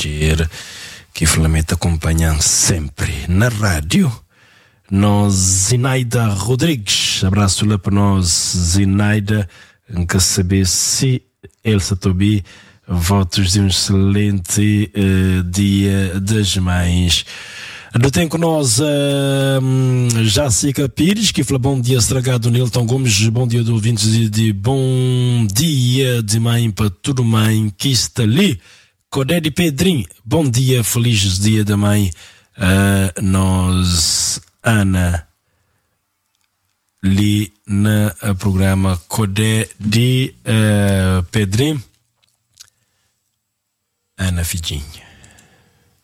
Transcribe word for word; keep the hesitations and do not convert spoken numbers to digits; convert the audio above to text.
Roger, que Flameta acompanham sempre na rádio. Nós, Zinaida Rodrigues, abraço lá para nós, Zinaida, quer saber se Elsa Tobi, votos de um excelente uh, dia das mães. Tem com nós uh, Jássica Pires, que fala bom dia estragado, Nilton Gomes, bom dia do ouvintes de, de bom dia de mãe para tudo mãe que está ali. Codé de Pedrinho, bom dia, feliz dia da mãe. Uh, nós, Ana, ali no programa Codé de uh, Pedrinho, Ana Fidinha.